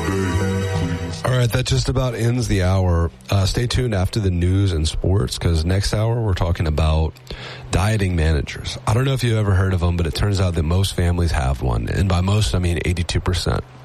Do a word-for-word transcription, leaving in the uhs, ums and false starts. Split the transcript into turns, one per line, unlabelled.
All right, that just about ends the hour. Uh, stay tuned after the news and sports, because next hour we're talking about dieting managers. I don't know if you've ever heard of them, but it turns out that most families have one. And by most, I mean eighty-two percent.